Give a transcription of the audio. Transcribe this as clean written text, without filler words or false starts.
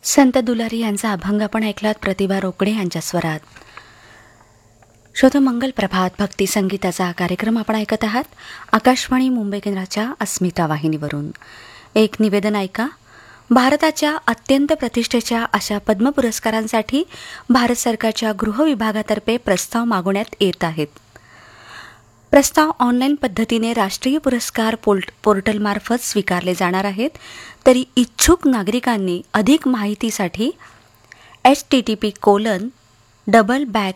संत दुलारी यांचा अभंग आपण ऐकलात प्रतिभा रोकडे यांच्या स्वरात. मंगल प्रभात भक्ती संगीताचा हा कार्यक्रम आपण ऐकत आहात आकाशवाणी मुंबई केंद्राच्या अस्मिता वाहिनीवरून. एक निवेदन ऐका. भारताच्या अत्यंत प्रतिष्ठेच्या अशा पद्म पुरस्कारांसाठी भारत सरकारच्या गृह विभागातर्फे प्रस्ताव मागवण्यात येत आहेत. प्रस्ताव ऑनलाईन पद्धतीने राष्ट्रीय पुरस्कार पोर्टलमार्फत स्वीकारले जाणार आहेत. तरी इच्छुक नागरिकांनी अधिक माहितीसाठी http://